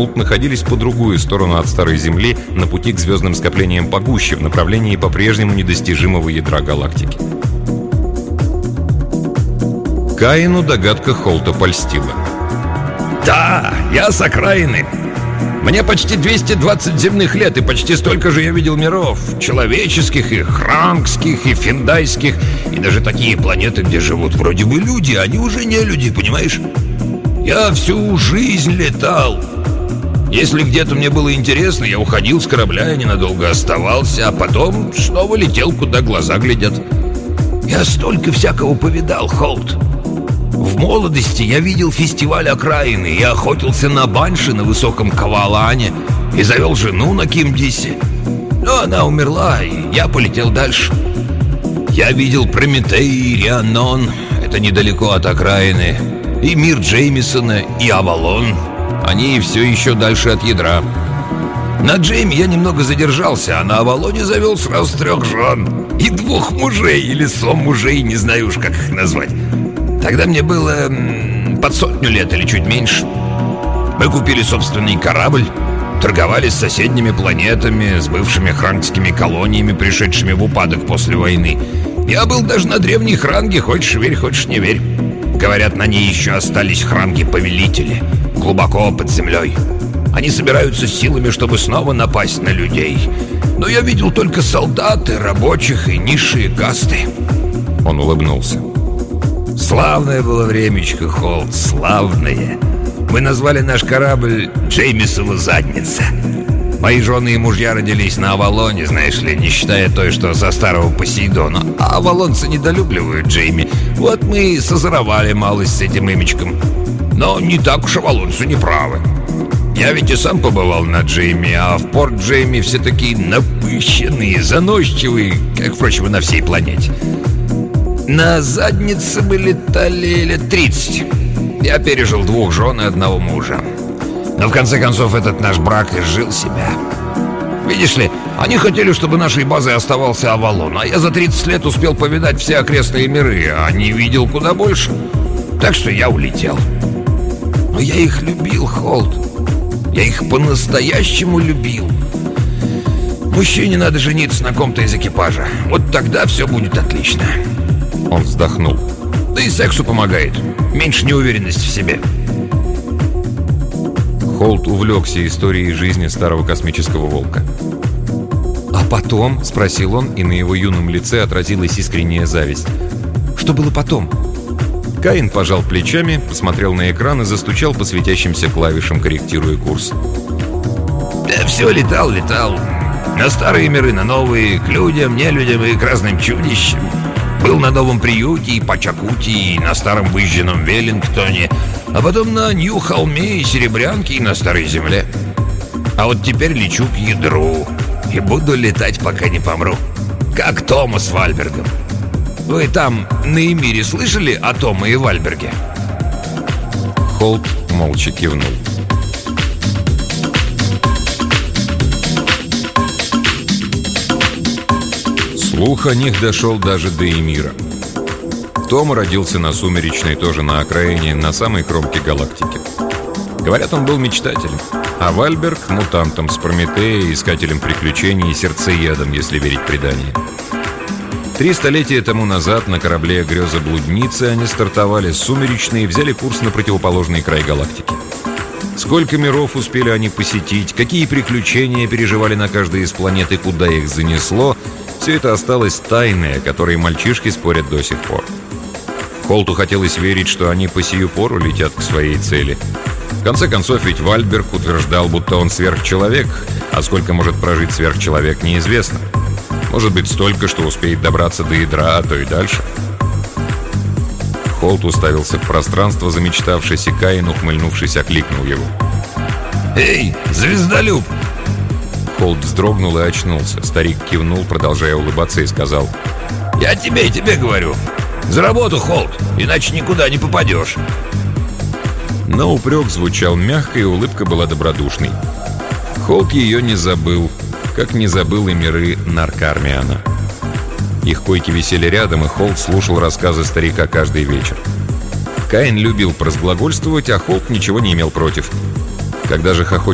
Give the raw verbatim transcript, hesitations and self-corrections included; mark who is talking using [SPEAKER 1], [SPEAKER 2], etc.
[SPEAKER 1] Холт находились по другую сторону от Старой Земли, на пути к звездным скоплениям погуще, в направлении по-прежнему недостижимого ядра галактики. Каину догадка Холта польстила.
[SPEAKER 2] «Да, я с окраины. Мне почти двести двадцать земных лет, и почти столько же я видел миров. Человеческих, и хрангских, и финдайских, и даже такие планеты, где живут вроде бы люди, а они уже не люди, понимаешь? Я всю жизнь летал. Если где-то мне было интересно, я уходил с корабля, я ненадолго оставался, а потом снова летел, куда глаза глядят. Я столько всякого повидал, Холт. В молодости я видел фестиваль окраины, я охотился на банши на высоком Кавалане и завел жену на Кимдисе. Но она умерла, и я полетел дальше. Я видел Прометей и Рианон, это недалеко от окраины, и мир Джеймисона, и Авалон. Они все еще дальше от ядра. На Джейми я немного задержался, а на Авалоне завел сразу трех жен и двух мужей, или сом мужей, не знаю уж, как их назвать. Тогда мне было м, под сотню лет или чуть меньше. Мы купили собственный корабль, торговали с соседними планетами, с бывшими хрангскими колониями, пришедшими в упадок после войны. Я был даже на древней хранге, хочешь верь, хочешь не верь. Говорят, на ней еще остались хранги-повелители, глубоко под землей. Они собираются силами, чтобы снова напасть на людей. Но я видел только солдаты, рабочих и низшие касты.
[SPEAKER 1] Он улыбнулся.
[SPEAKER 2] Славное было времечко, Холт, славное. Мы назвали наш корабль «Джеймисова задница». Мои жены и мужья родились на Авалоне, знаешь ли, не считая той, что со старого Посейдона. А авалонцы недолюбливают Джейми. Вот мы и созоровали малость с этим имечком. Но не так уж авалонцы не правы. Я ведь и сам побывал на Джейми, а в порт Джейми все такие напыщенные, заносчивые, как, впрочем, и на всей планете. На заднице мы летали лет тридцать. Я пережил двух жен и одного мужа. Но в конце концов этот наш брак изжил себя. Видишь ли, они хотели, чтобы нашей базой оставался Авалон, а я за тридцать лет успел повидать все окрестные миры, а не видел куда больше. Так что я улетел. Но я их любил, Холт. Я их по-настоящему любил. Мужчине надо жениться на ком-то из экипажа. Вот тогда все будет отлично.
[SPEAKER 1] Он вздохнул.
[SPEAKER 2] Да и сексу помогает. Меньше неуверенности в себе.
[SPEAKER 1] Холт увлекся историей жизни старого космического волка.
[SPEAKER 3] «А потом?» — спросил он, и на его юном лице отразилась искренняя зависть. «Что было потом?»
[SPEAKER 1] Каин пожал плечами, посмотрел на экран и застучал по светящимся клавишам, корректируя курс.
[SPEAKER 2] «Да все, летал, летал. На старые миры, на новые, к людям, нелюдям и к разным чудищам. Был на новом приюте и Пачакути, и на старом выжженном Веллингтоне, а потом на Нью-Холме и Серебрянке, и на Старой Земле. А вот теперь лечу к ядру и буду летать, пока не помру. Как Томас Вальбергом. Вы там на Эмире слышали о Томе и Вальберге?»
[SPEAKER 1] Холт молча кивнул. Слух о них дошел даже до Эмира. Том родился на Сумеречной, тоже на окраине, на самой кромке галактики. Говорят, он был мечтателем, а Вальберг — мутантом с Прометея, искателем приключений и сердцеедом, если верить преданию. Три столетия тому назад на корабле «Греза блудницы» они стартовали с Сумеречной и взяли курс на противоположный край галактики. Сколько миров успели они посетить, какие приключения переживали на каждой из планет и куда их занесло — все это осталось тайной, о которой мальчишки спорят до сих пор. Холту хотелось верить, что они по сию пору летят к своей цели. В конце концов, ведь Вальберг утверждал, будто он сверхчеловек, а сколько может прожить сверхчеловек, неизвестно. Может быть, столько, что успеет добраться до ядра, а то и дальше. Холт уставился в пространство, замечтавшись, и Каин, ухмыльнувшись, окликнул его.
[SPEAKER 2] «Эй, звездолюб!»
[SPEAKER 1] Холт вздрогнул и очнулся. Старик кивнул, продолжая улыбаться, и сказал:
[SPEAKER 2] «Я тебе и тебе говорю. За работу, Холт, иначе никуда не попадешь».
[SPEAKER 1] Но упрек звучал мягко, и улыбка была добродушной. Холт ее не забыл, как не забыл и миры Наркармиана. Их койки висели рядом, и Холт слушал рассказы старика каждый вечер. Каин любил поразглагольствовать, а Холт ничего не имел против. Когда же хохочущий